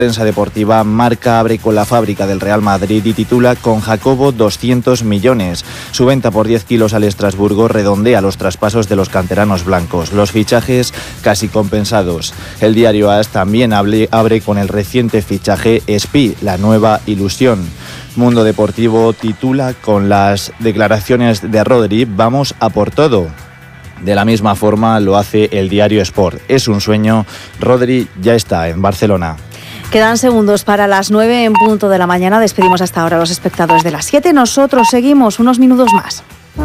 Prensa deportiva, Marca abre con la fábrica del Real Madrid y titula con Jacobo 200 millones. Su venta por 10 kilos al Estrasburgo redondea los traspasos de los canteranos blancos. Los fichajes casi compensados. El diario AS también abre con el reciente fichaje Espi, la nueva ilusión. Mundo Deportivo titula con las declaraciones de Rodri, vamos a por todo. De la misma forma lo hace el diario Sport. Es un sueño, Rodri ya está en Barcelona. Quedan segundos para las 9 en punto de la mañana. Despedimos hasta ahora a los espectadores de las 7. Nosotros seguimos unos minutos más.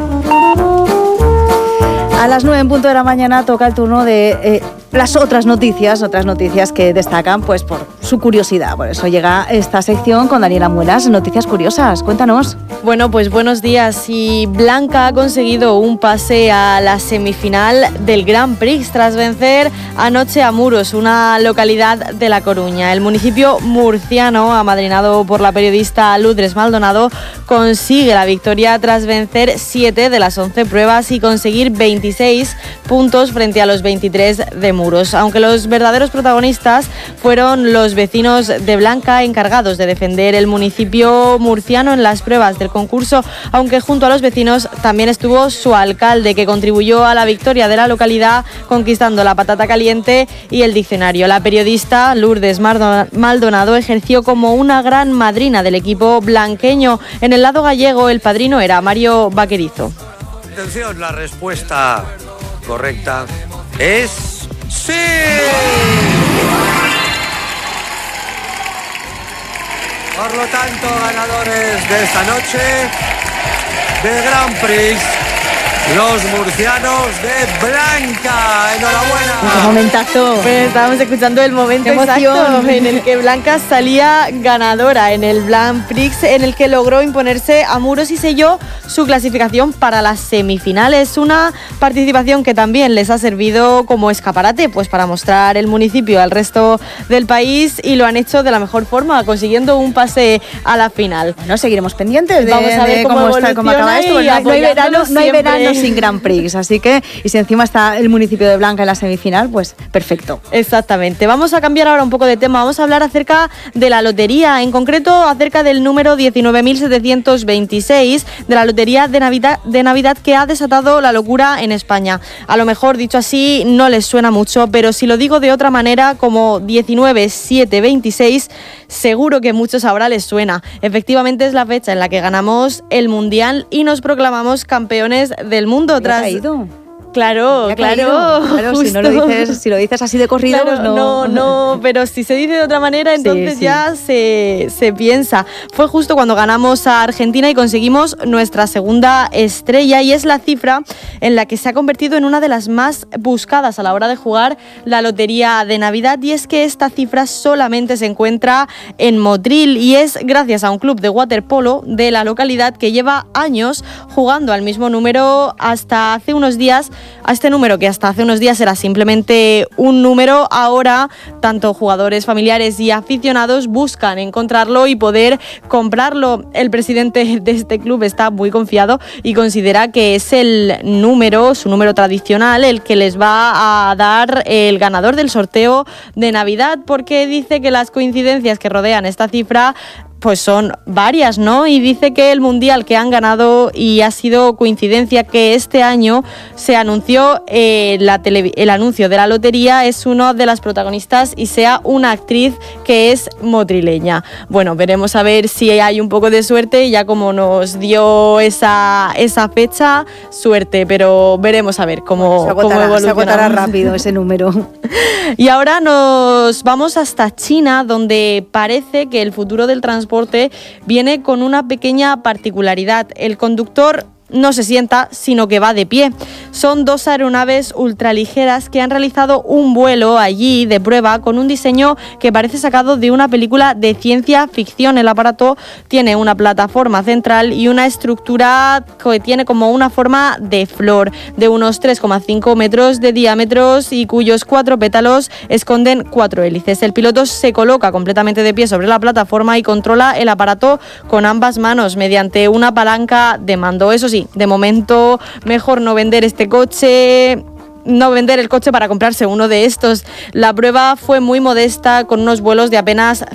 A las 9 en punto de la mañana toca el turno de las otras noticias que destacan pues por su curiosidad. Por eso llega esta sección con Daniela Muelas, Noticias Curiosas. Cuéntanos. Bueno, pues buenos días. Y Blanca ha conseguido un pase a la semifinal del Grand Prix tras vencer anoche a Muros, una localidad de La Coruña. El municipio murciano, amadrinado por la periodista Lourdes Maldonado, consigue la victoria tras vencer 7 de las 11 pruebas y conseguir 26 puntos frente a los 23 de Muros. Aunque los verdaderos protagonistas fueron los vecinos de Blanca, encargados de defender el municipio murciano en las pruebas del concurso, aunque junto a los vecinos también estuvo su alcalde, que contribuyó a la victoria de la localidad conquistando la patata caliente y el diccionario. La periodista Lourdes Maldonado ejerció como una gran madrina del equipo blanqueño. En el lado gallego el padrino era Mario Vaquerizo. Atención, la respuesta correcta es ¡sí! Por lo tanto, ganadores de esta noche del Grand Prix, los murcianos de Blanca. ¡Enhorabuena! ¡Qué momentazo! Pues estábamos escuchando el momento exacto en el que Blanca salía ganadora en el Grand Prix, en el que logró imponerse a Muros y selló su clasificación para las semifinales. Una participación que también les ha servido como escaparate, pues para mostrar el municipio al resto del país, y lo han hecho de la mejor forma, consiguiendo un pase a la final. Bueno, seguiremos pendientes de, vamos a ver cómo acaba esto. No hay verano sin Grand Prix, así que, y si encima está el municipio de Blanca en la semifinal, pues perfecto. Exactamente. Vamos a cambiar ahora un poco de tema. Vamos a hablar acerca de la lotería, en concreto acerca del número 19.726 de la lotería de Navidad que ha desatado la locura en España. A lo mejor, dicho así, no les suena mucho, pero si lo digo de otra manera, como 19.726, seguro que muchos ahora les suena. Efectivamente es la fecha en la que ganamos el Mundial y nos proclamamos campeones del mundo. Claro. Si lo dices así de corrido, claro, pues no, pero si se dice de otra manera, entonces sí. Ya se piensa. Fue justo cuando ganamos a Argentina y conseguimos nuestra segunda estrella, y es la cifra en la que se ha convertido en una de las más buscadas a la hora de jugar la lotería de Navidad, y es que esta cifra solamente se encuentra en Motril, y es gracias a un club de waterpolo de la localidad que lleva años jugando al mismo número hasta hace unos días. A este número, que hasta hace unos días era simplemente un número, ahora tanto jugadores, familiares y aficionados buscan encontrarlo y poder comprarlo. El presidente de este club está muy confiado y considera que es su número tradicional, el que les va a dar el ganador del sorteo de Navidad, porque dice que las coincidencias que rodean esta cifra pues son varias, ¿no? Y dice que el mundial que han ganado, y ha sido coincidencia que este año se anunció el anuncio de la lotería, es una de las protagonistas y sea una actriz que es motrileña. Bueno, veremos a ver si hay un poco de suerte, ya como nos dio esa fecha, suerte, pero veremos a ver cómo evoluciona. Se agotará rápido ese número. Y ahora nos vamos hasta China, donde parece que el futuro del transporte viene con una pequeña particularidad. El conductor no se sienta, sino que va de pie. Son 2 aeronaves ultraligeras que han realizado un vuelo allí de prueba con un diseño que parece sacado de una película de ciencia ficción. El aparato tiene una plataforma central y una estructura que tiene como una forma de flor de unos 3,5 metros de diámetro y cuyos 4 pétalos esconden 4 hélices. El piloto se coloca completamente de pie sobre la plataforma y controla el aparato con ambas manos mediante una palanca de mando. Eso sí, de momento mejor no vender este coche no vender el coche para comprarse uno de estos. La prueba fue muy modesta, con unos vuelos de apenas